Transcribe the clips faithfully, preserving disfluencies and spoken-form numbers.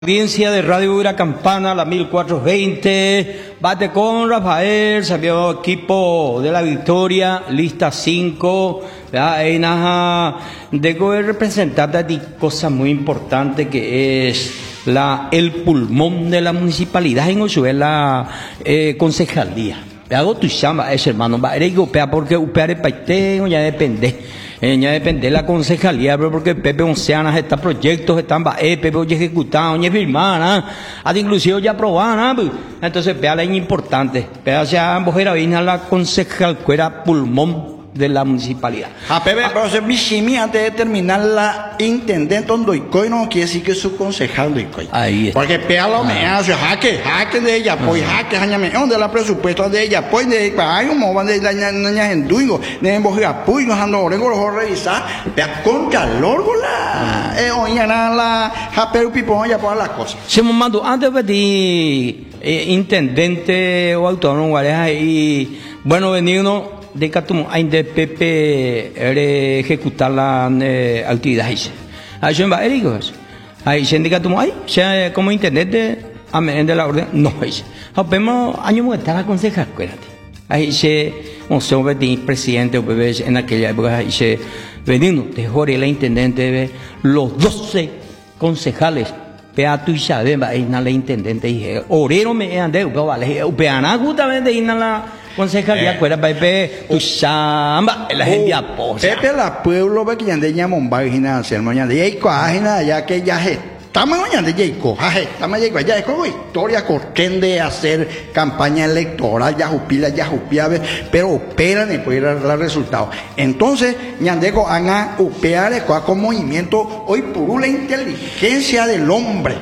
Audiencia de Radio Ura Campana, la mil cuatrocientos veinte, bate con Rafael, salió equipo de la victoria, lista cinco, hay nada de representante de cosa muy importante que es la, el pulmón de la municipalidad en Oshue, la eh, concejalía. Hago tu chamba, es hermano, va a ir porque upear el paiteo ya depende. Eh, ya depende de la concejalía, pero porque Pepe Onceanas, estos proyectos están eh, Pepe hoy ejecutados, ya firmaron, hasta inclusive ya aprobaron, entonces vea la importante, vea ya ambos era la concejal cuera pulmón de la municipalidad. A Pepe, pero se bichimi antes de terminar la intendente Doicoy no quiere decir que es su concejal Doicoy. Ahí está. Porque pea lo me hace jaque, jaque de ella, pues jaque, jañame, donde la presupuesto de ella, pues de hay un modo de la niña en Duingo, de embojir apoyo, nos ando orengo, los revisar, pea con calor, la, eh, oye, la, japero pipón, ya por las cosas. Se me mandó antes de ti, intendente o autónomo, y bueno, venido de Catumo, hay de Pepe ejecutar la eh, actividad. Ahí se va, Ericos. Ahí se indica Catumo, ahí, como intendente, amén de la orden, no es. Apenas año que estaba concejal, acuérdate. Ahí se, un sobre presidente o Pepe en aquella época, ahí se, venido, de Jorge, la intendente, los doce concejales. Peatu y Chávez, ahí na la intendente, dije, orero me ande, vale, upeana justamente ahí na la concejalía, cuera, Pepe, tu chamba, la gente apoya. Pepe la pueblo, ve que ya de Ñamomba, Gina, Selma, ya de Coajina, ya que ya es. Estamos mañana de Jacob, estamos de Jacob, ya es como historia corten de hacer campaña electoral, ya jupila, ya jupia, pero operan después de los resultados. Entonces, ñandego haga opear con movimiento hoy por la inteligencia del hombre.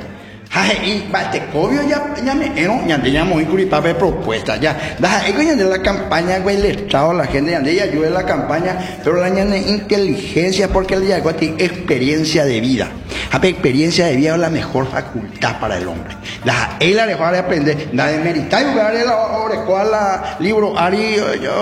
Y Batecovio ya ya me era ya teníamos muy curipabe propuesta ya da ego ya de la campaña güey le estado la gente ya de ayuda la campaña pero la ña de inteligencia porque el día tiene experiencia de vida la experiencia de vida es la mejor facultad para el hombre la él la dejó de aprender la de meritar y ver la orecual la libro ari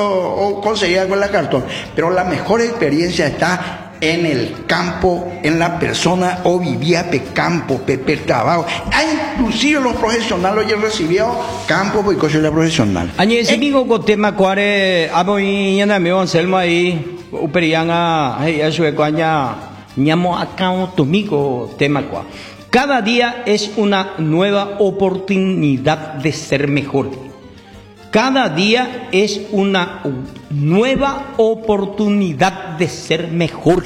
o conseguía con la cartón pero la mejor experiencia está en el campo, en la persona, o vivía pe campo, pe, pe trabajo. Ah, inclusive los profesionales ya recibió campo porque cosa la profesional. Añe ese digo con tema cuare, amo y ya me van selma ahí, uperianga, ay, eso es cuaña, ñamo acá tu mico tema cua. Cada día es una nueva oportunidad de ser mejor. Cada día es una nueva oportunidad de ser mejor.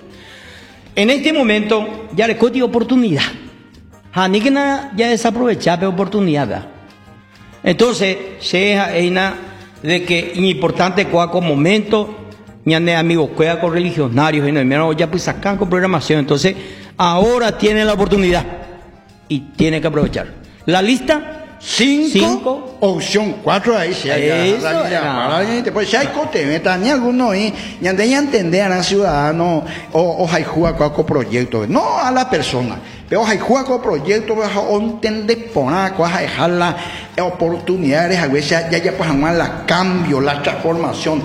En este momento ya le coti oportunidad. Hanigna ya desaprovechar la oportunidad. Entonces, se es de que es importante cuál momento ya ne amigos cuida con religionarios y no ya pues sacan con programación. Entonces, ahora tiene la oportunidad y tiene que aprovechar. La lista Cinco, Cinco, opción cuatro ahí si hay después si hay cote ni alguno ahí ya de entender a la ciudadano o o hay jugar con proyecto no a la persona pero hay jugar con proyecto o entender poner cosas dejar las oportunidades a veces ya ya pues la cambio la transformación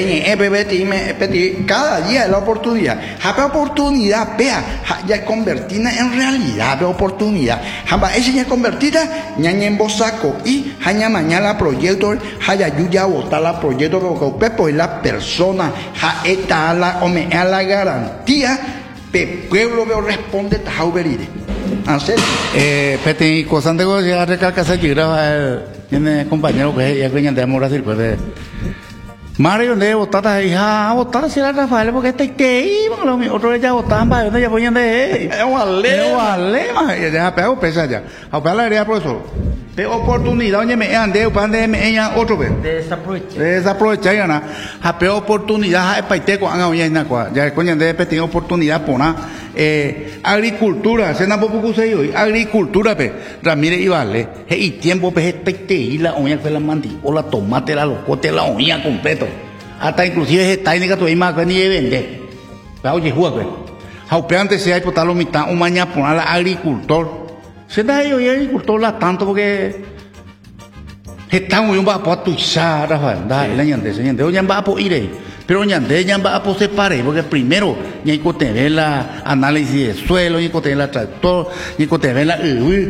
cada día es la oportunidad la oportunidad vea ya convertirla en realidad la oportunidad esa ya convertida ya en saco y haya mañana proyecto haya yuya votar la proyecto porque pues la persona ha esta la o me a la garantía pe pueblo veo responde tauberide hacer eh peti cosa de go ya recalca se gira tiene compañero que ya que de amor así pues Mario de votar hija votar si la Rafael porque este que iba lo otro ya votaban para ya ponían de eh vale vale ya pego pesa ya a la área profesor de oportunidad oye me ande upande me ella otro vez desaprovechar desaprovechar ya na a pe oportunidad a paite ko anga oye na kwa ya coña de pe tiene oportunidad pona eh agricultura se na poco se hoy agricultura pe Ramírez y vale y tiempo pe paite y la oña que la mandi o la tomate la locote la oña completo hasta inclusive esta técnica tu más que ni vende oye juega a pe antes se hay potalo mitad un mañana poner la agricultor se da yo y agricultor la tanto porque está muy un va a tu sara va da el año de señor de hoy va a ir Pero ñande ya va a pose pare, porque primero ya hay que tener la análisis de suelo, ya hay que tener la tractor, ya hay que tener la